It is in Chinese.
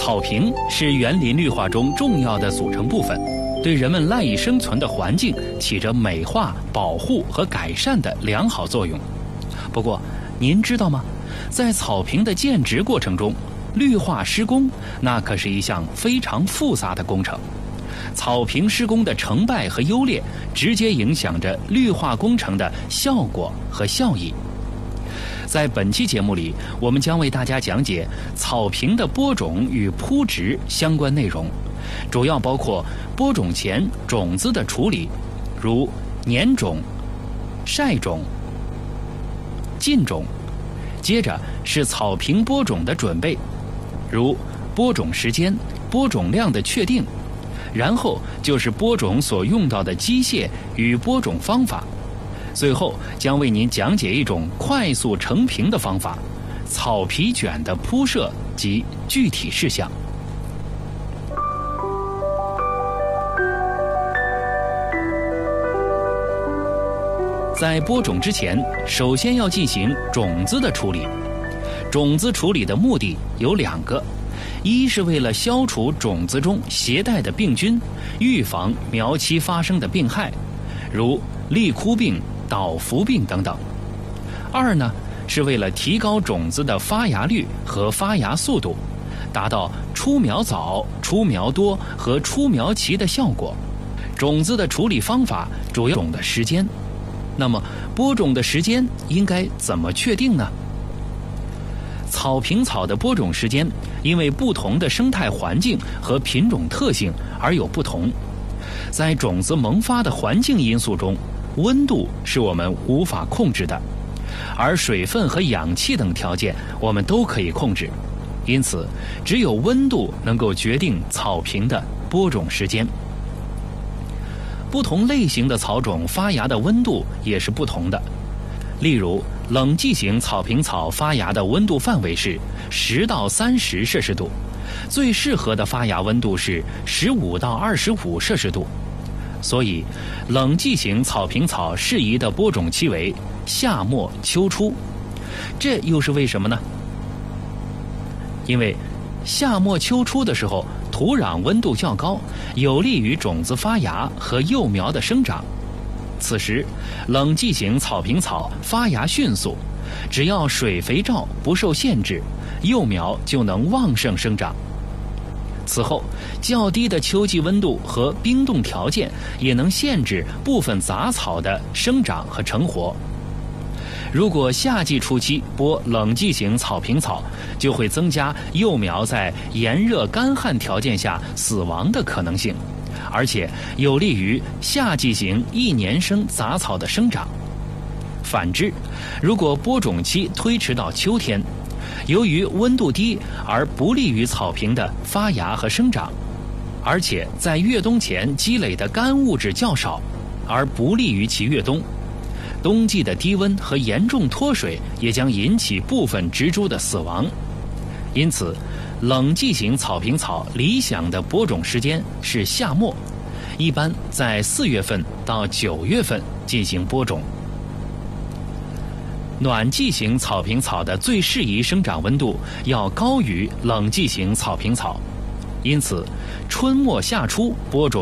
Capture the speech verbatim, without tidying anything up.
草坪是园林绿化中重要的组成部分，对人们赖以生存的环境起着美化、保护和改善的良好作用。不过，您知道吗？在草坪的建植过程中，绿化施工那可是一项非常复杂的工程。草坪施工的成败和优劣，直接影响着绿化工程的效果和效益。在本期节目里，我们将为大家讲解草坪的播种与铺植相关内容，主要包括播种前种子的处理，如碾种、晒种、浸种；接着是草坪播种的准备，如播种时间、播种量的确定，然后就是播种所用到的机械与播种方法。最后将为您讲解一种快速成坪的方法——草皮卷的铺设及具体事项。在播种之前，首先要进行种子的处理。种子处理的目的有两个：一是为了消除种子中携带的病菌，预防苗期发生的病害，如立枯病、倒伏病等等；二呢，是为了提高种子的发芽率和发芽速度，达到出苗早、出苗多和出苗齐的效果。种子的处理方法主要种的时间。那么播种的时间应该怎么确定呢？草坪草的播种时间因为不同的生态环境和品种特性而有不同。在种子萌发的环境因素中，温度是我们无法控制的，而水分和氧气等条件我们都可以控制，因此只有温度能够决定草坪的播种时间。不同类型的草种发芽的温度也是不同的，例如冷季型草坪草发芽的温度范围是十到三十摄氏度，最适合的发芽温度是十五到二十五摄氏度。所以冷季型草坪草适宜的播种期为夏末秋初。这又是为什么呢？因为夏末秋初的时候，土壤温度较高，有利于种子发芽和幼苗的生长。此时冷季型草坪草发芽迅速，只要水肥照不受限制，幼苗就能旺盛生长。此后较低的秋季温度和冰冻条件也能限制部分杂草的生长和成活。如果夏季初期播冷季型草坪草，就会增加幼苗在炎热干旱条件下死亡的可能性，而且有利于夏季型一年生杂草的生长。反之，如果播种期推迟到秋天，由于温度低而不利于草坪的发芽和生长，而且在越冬前积累的干物质较少，而不利于其越冬。冬季的低温和严重脱水也将引起部分植株的死亡。因此，冷季型草坪草理想的播种时间是夏末，一般在四月份到九月份进行播种。暖季型草坪草的最适宜生长温度要高于冷季型草坪草，因此春末夏初播种